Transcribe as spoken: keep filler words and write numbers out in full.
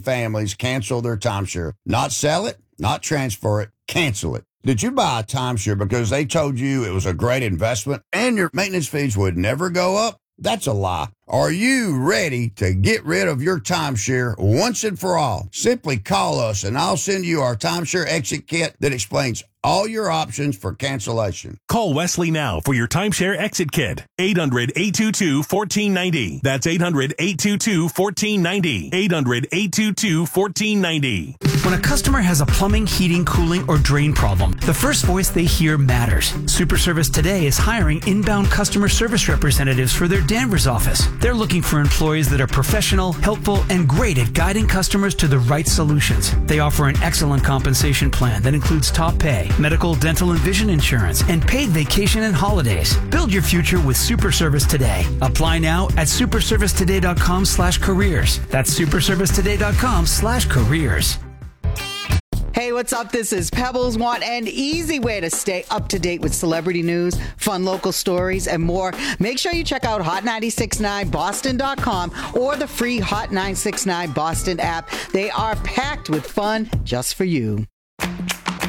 families cancel their timeshare. Not sell it, not transfer it, cancel it. Did you buy a timeshare because they told you it was a great investment and your maintenance fees would never go up? That's a lie. Are you ready to get rid of your timeshare once and for all? Simply call us and I'll send you our timeshare exit kit that explains all your options for cancellation. Call Wesley now for your timeshare exit kit. eight hundred, eight two two, one four nine zero. That's eight hundred, eight two two, one four nine zero. eight hundred, eight two two, one four nine zero. When a customer has a plumbing, heating, cooling, or drain problem, the first voice they hear matters. Super Service Today is hiring inbound customer service representatives for their Danvers office. They're looking for employees that are professional, helpful, and great at guiding customers to the right solutions. They offer an excellent compensation plan that includes top pay, medical, dental, and vision insurance, and paid vacation and holidays. Build your future with Super Service Today. Apply now at superservicetoday.com slash careers. That's superservicetoday.com slash careers. Hey, what's up? This is Pebbles. Want an easy way to stay up to date with celebrity news, fun local stories, and more? Make sure you check out hot nine six nine boston dot com or the free Hot nine six nine Boston app. They are packed with fun just for you.